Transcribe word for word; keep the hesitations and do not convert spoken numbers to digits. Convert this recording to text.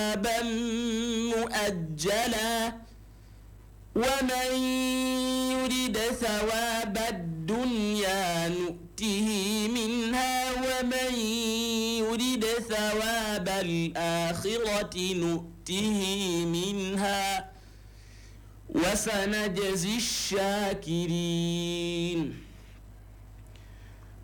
ثوابا مؤجلا ومن يرد ثواب الدنيا نؤته منها ومن يرد ثواب الآخرة نؤته منها وسنجزي الشاكرين.